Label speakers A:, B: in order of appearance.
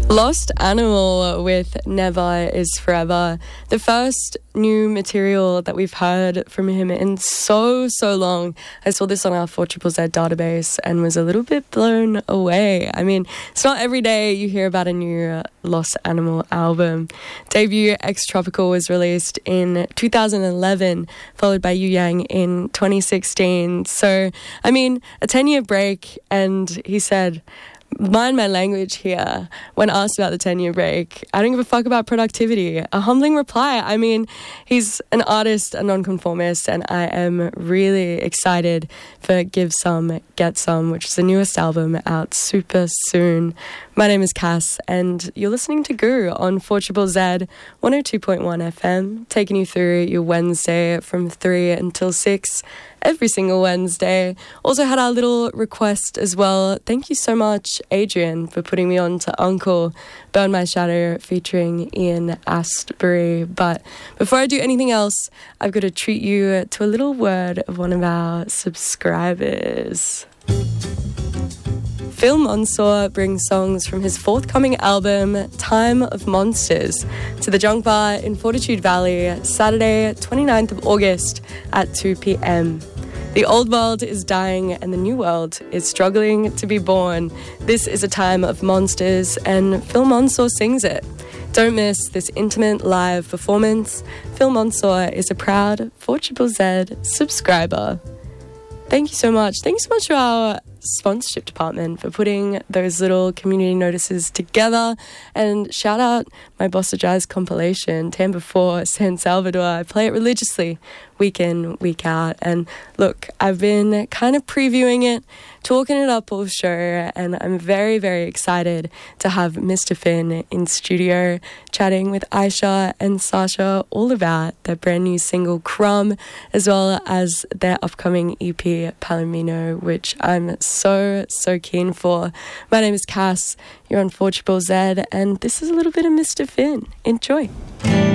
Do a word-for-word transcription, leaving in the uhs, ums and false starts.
A: Lost Animal with Never Is Forever. The first new material that we've heard from him in so, so long. I saw this on our four Z Z database and was a little bit blown away. I mean, it's not every day you hear about a new Lost Animal album. Debut X Tropical was released in two thousand eleven, followed by Yu Yang in twenty sixteen. So, I mean, a ten-year break, and he said, mind my language here, when asked about the ten-year break, I don't give a fuck about productivity. A humbling reply. I mean, he's an artist, a nonconformist, and I am really excited for Give Some, Get Some, which is the newest album out super soon. My name is Cass, and you're listening to Goo on four Z Z, one oh two point one F M, taking you through your Wednesday from three until six, every single Wednesday. Also had our little request as well. Thank you so much, Adrian, for putting me on to Uncle, Burn My Shadow, featuring Ian Astbury. But before I do anything else, I've got to treat you to a little word of one of our subscribers. Phil Monsor brings songs from his forthcoming album, Time of Monsters, to the Junk Bar in Fortitude Valley, Saturday, twenty-ninth of August at two p.m. The old world is dying and the new world is struggling to be born. This is a time of monsters, and Phil Monsor sings it. Don't miss this intimate live performance. Phil Monsor is a proud four Z Z subscriber. Thank you so much. Thank you so much to our sponsorship department for putting those little community notices together. And shout out my Bossa Jazz compilation, Tampa four, San Salvador. I play it religiously, week in, week out. And look, I've been kind of previewing it, talking it up all show, and I'm very, very excited to have Mister Finn in studio, chatting with Aisha and Sasha all about their brand new single, Crumb, as well as their upcoming E P, Palomino, which I'm so, so keen for. My name is Cass, you're on four Z Z, and this is a little bit of Mister Finn. Enjoy.